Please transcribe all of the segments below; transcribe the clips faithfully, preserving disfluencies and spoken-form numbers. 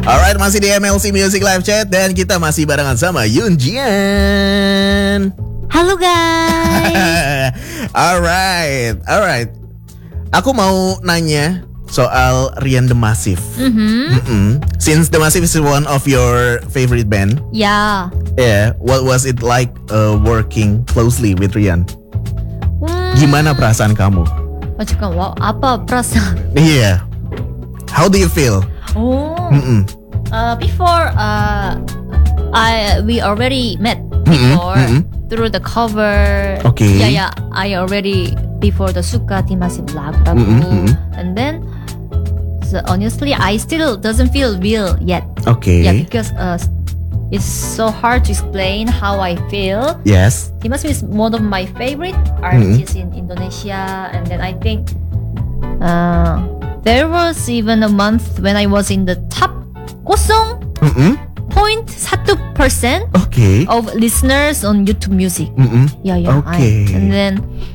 Alright, masih di M L C Music Live Chat dan kita masih barengan sama Yoon Jian. Halo guys. Alright, alright. Aku mau nanya soal Rian The Massive. Mm-hmm. Mm-mm. Since The Massive is one of your favorite band, Yeah. yeah, what was it like uh, working closely with Rian? Hmm. Gimana perasaan kamu? Oh, 잠깐, 와, apa perasaan? Yeah. How do you feel? Oh. Mm-mm. Uh, before, uh, I we already met Mm-mm, before mm-mm. through the cover. Okay. Yeah, yeah. I already before the Suka di Massive lagu, Mm-mm, mm-mm. and then so honestly, I still doesn't feel real yet. Okay. Yeah, because uh, it's so hard to explain how I feel. Yes. Dimas is one of my favorite artists in Indonesia, and then I think uh, there was even a month when I was in the top zero point one percent Okay. of listeners on YouTube Music. Mm-mm. Yeah, yeah. Okay. I, and then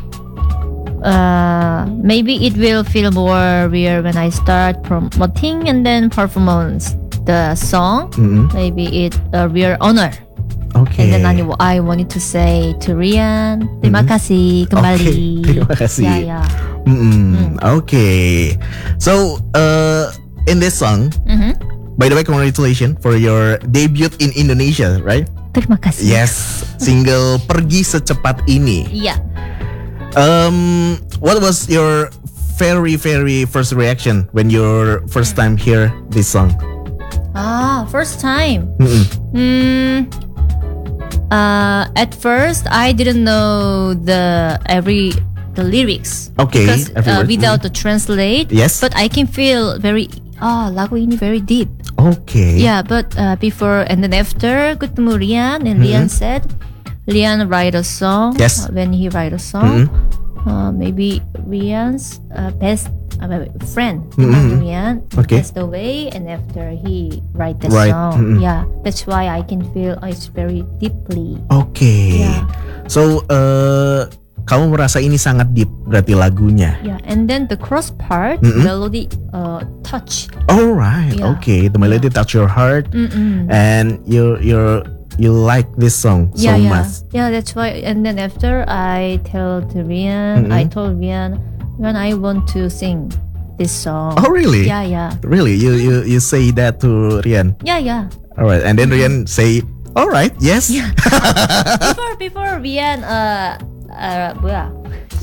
uh, maybe it will feel more real when I start promoting and then performance the song. Mm-mm. Maybe it a real honor. Okay. And then I, I wanted to say to Rian, terima kasih kembali. Okay, terima kasih. Yeah, yeah. Mm-mm. Okay. So, uh, in this song, Mhm. by the way, congratulations for your debut in Indonesia, right? Terima kasih. Yes, single Pergi Secepat Ini. Yeah. Um, what was your very very first reaction when your first time hear this song? Ah, first time. Mm-mm. Hmm. Uh, at first, I didn't know the every the lyrics. Okay, Because every uh, word. without the translate. Yes. But I can feel very ah lagu ini very deep. Okay. Yeah, but uh, before and then after ketemu Rian and Rian said, Rian write a song. Yes. Uh, when he write a song, uh, maybe Rian's uh, best uh, friend, Mhm. Rian, Okay. passed away, and after he write the Right. song, Mhm. yeah, that's why I can feel uh, it's very deeply. Okay. Yeah. So, uh, kamu merasa ini sangat deep berarti lagunya. Yeah, and then the cross part, Mhm. melody, uh, touch. Alright. Yeah. Okay. The melody touch your heart, Mm-mm. and you you you like this song so yeah, yeah. much. Yeah, that's why. And then after I tell to Rian, Mhm. I told Rian, Rian, I want to sing this song. Oh, really? Yeah, yeah, Really? You you you say that to Rian? yeah, yeah. Alright. And then Rian say, alright, yes. before before Rian, uh, uh, 뭐야?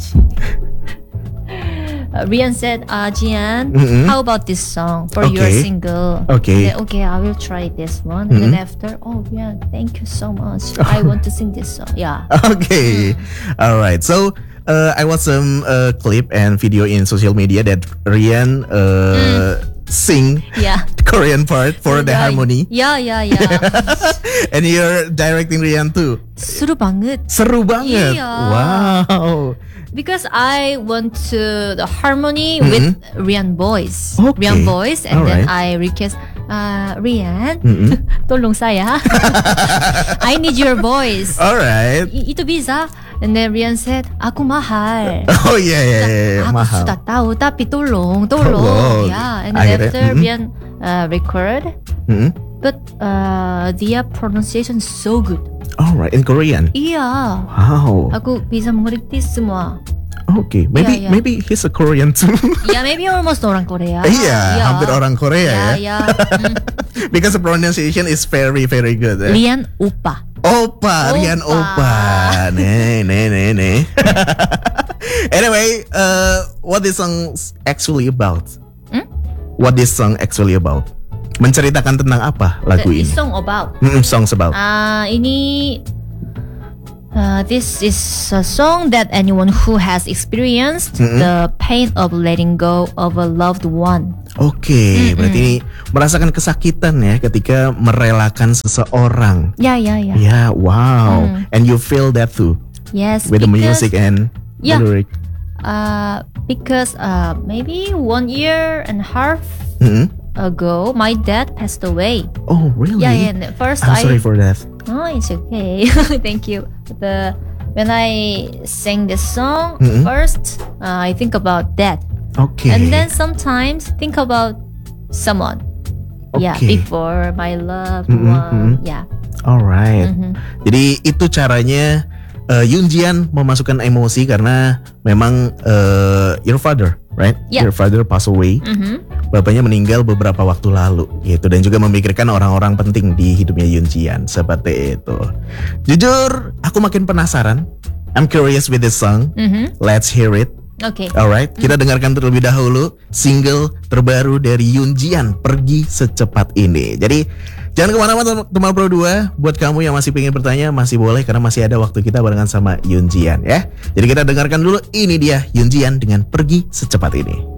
Uh, Rian said, uh, Jian, Mhm. how about this song for your Okay. single? Okay. I said, okay, I will try this one. And then Mhm. after, oh, Rian, thank you so much. I want to sing this song. Yeah. Okay. All right. So uh, I watched some uh, clip and video in social media that Rian uh, sing Yeah. Korean part for the Yeah, harmony, Yeah, yeah, yeah. and you're directing Rian too. Seru banget. Seru banget. Iya. Wow. Because I want to the harmony with Rian voice. Okay. Rian voice, and then Alright. I request, uh, Rian, Mm-mm. tolong saya. I need your voice. All right. I- itu bisa. And then Rian said, aku mahal. Oh yeah, yeah, yeah, yeah. Aku Mahal. sudah tahu, tapi tolong, tolong. Tolong. Yeah. And then Akhirnya, after mm-mm. Rian uh, record, Mm-mm. but uh, their pronunciation so good. All right, in Korean. Iya. Wow. Aku bisa mengerti semua. Okay, maybe Yeah, yeah. maybe he's a Korean too. Ya, maybe almost orang Korea. Iya, hampir orang Korea Ya, ya. ya. Mm. Because the pronunciation is very very good. Eh? Rian Upa. Opa, Rian Opa. Opa. Nih, nih, nih, nih. Anyway, uh, what this song actually about? Hmm? What this song actually about? Menceritakan tentang apa lagu The ini? song about. Mm, songs about. Ah, ini uh, this is a song that anyone who has experienced Mm-mm. the pain of letting go of a loved one. Oke, berarti ini merasakan kesakitan ya ketika merelakan seseorang. Ya, ya, ya. Ya, wow. Mm. And you feel that too Yes, with the because, music and Yeah. the lyric. uh, because uh, maybe one year and a half Mm-mm. ago, my dad passed away. Oh, really? Yeah, yeah. And at first I'm I sorry for that. Oh, it's okay. Thank you. The when I sing this song Mm-mm. first, uh, I think about that, Okay. and then sometimes think about someone. Yeah, Okay. before my loved Mhm, one. mhm. Yeah. Alright. Mhm. Jadi itu caranya uh, Yoon Jian memasukkan emosi karena memang uh, your father, right? Yeah. Your father passed away. Mhm. Bapaknya meninggal beberapa waktu lalu gitu, dan juga memikirkan orang-orang penting di hidupnya Yoon Jian seperti itu. Jujur, aku makin penasaran. I'm curious with this song. Mhm. Let's hear it. Okay. Alright, kita dengarkan terlebih dahulu single terbaru dari Yoon Jian, Pergi Secepat Ini. Jadi jangan kemana-mana teman Pro dua. Buat kamu yang masih pengen bertanya, masih boleh karena masih ada waktu kita barengan sama Yoon Jian ya. Jadi kita dengarkan dulu, ini dia Yoon Jian dengan Pergi Secepat Ini.